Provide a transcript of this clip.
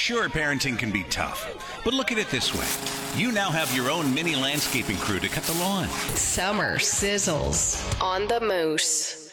Sure, parenting can be tough, but look at it this way. You now have your own mini landscaping crew to cut the lawn. Summer sizzles on the Moose.